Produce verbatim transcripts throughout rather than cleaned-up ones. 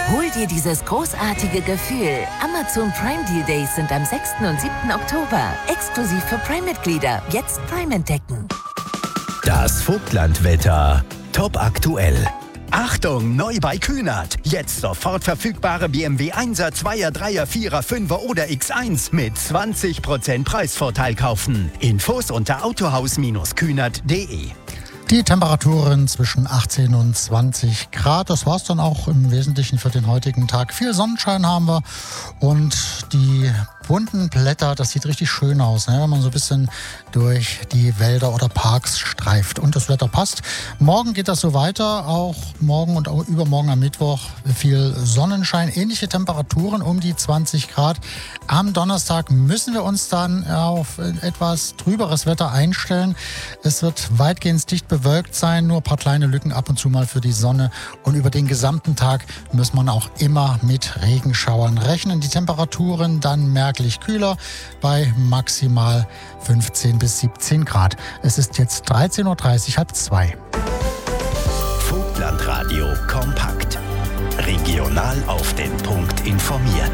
Hol dir dieses großartige Gefühl. Amazon Prime Deal Days sind am sechsten und siebten Oktober. Exklusiv für Prime-Mitglieder. Jetzt Prime entdecken. Das Vogtlandwetter. Top aktuell. Achtung, neu bei Kühnert. Jetzt sofort verfügbare B M W Einser, Zweier, Dreier, Vierer, Fünfer oder X eins mit zwanzig Prozent Preisvorteil kaufen. Infos unter autohaus Kühnert punkt de. Die Temperaturen zwischen achtzehn und zwanzig Grad. Das war's dann auch im Wesentlichen für den heutigen Tag. Viel Sonnenschein haben wir und die bunten Blätter, das sieht richtig schön aus, ne? Wenn man so ein bisschen durch die Wälder oder Parks streift. Und das Wetter passt. Morgen geht das so weiter, auch morgen und auch übermorgen am Mittwoch viel Sonnenschein, ähnliche Temperaturen um die zwanzig Grad. Am Donnerstag müssen wir uns dann auf etwas trüberes Wetter einstellen. Es wird weitgehend dicht bewölkt sein, nur ein paar kleine Lücken ab und zu mal für die Sonne. Und über den gesamten Tag muss man auch immer mit Regenschauern rechnen. Die Temperaturen dann merklich kühler bei maximal fünfzehn bis siebzehn Grad. Es ist jetzt dreizehn Uhr dreißig, halb zwei. Vogtlandradio kompakt. Regional auf den Punkt informiert.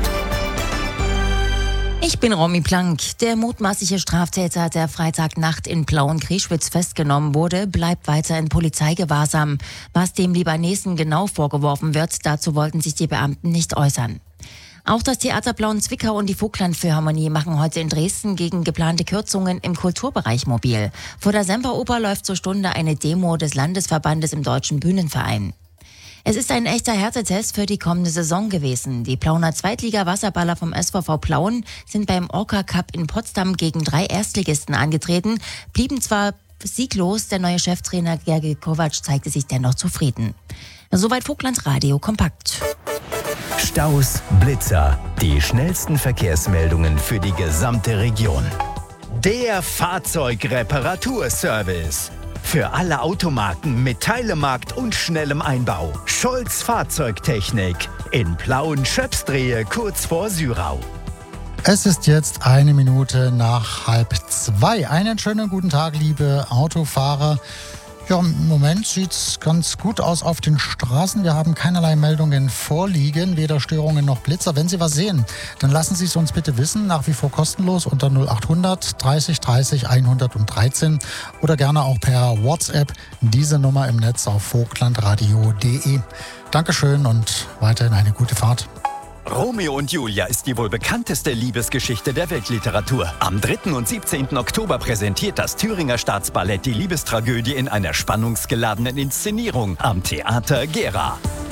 Ich bin Romy Plank. Der mutmaßliche Straftäter, der Freitagnacht in Plauen-Kreschwitz festgenommen wurde, bleibt weiter in Polizeigewahrsam. Was dem Libanesen genau vorgeworfen wird, dazu wollten sich die Beamten nicht äußern. Auch das Theater Plauen-Zwickau und die Vogtland-Philharmonie machen heute in Dresden gegen geplante Kürzungen im Kulturbereich mobil. Vor der Semperoper läuft zur Stunde eine Demo des Landesverbandes im Deutschen Bühnenverein. Es ist ein echter Härtetest für die kommende Saison gewesen. Die Plauener Zweitliga-Wasserballer vom S V V Plauen sind beim Orca Cup in Potsdam gegen drei Erstligisten angetreten, blieben zwar sieglos, der neue Cheftrainer Gergi Kovac zeigte sich dennoch zufrieden. Soweit Vogtland Radio kompakt. Staus, Blitzer, die schnellsten Verkehrsmeldungen für die gesamte Region. Der Fahrzeugreparaturservice. Für alle Automarken mit Teilemarkt und schnellem Einbau. Scholz Fahrzeugtechnik. In Plauen-Schöpsdrehe kurz vor Syrau. Es ist jetzt eine Minute nach halb zwei. Einen schönen guten Tag, liebe Autofahrer. Ja, im Moment sieht es ganz gut aus auf den Straßen. Wir haben keinerlei Meldungen vorliegen, weder Störungen noch Blitzer. Wenn Sie was sehen, dann lassen Sie es uns bitte wissen. Nach wie vor kostenlos unter null achthundert dreißig dreißig hundertdreizehn oder gerne auch per WhatsApp. Diese Nummer im Netz auf vogtlandradio punkt de. Dankeschön und weiterhin eine gute Fahrt. Romeo und Julia ist die wohl bekannteste Liebesgeschichte der Weltliteratur. Am dritten und siebzehnten Oktober präsentiert das Thüringer Staatsballett die Liebestragödie in einer spannungsgeladenen Inszenierung am Theater Gera.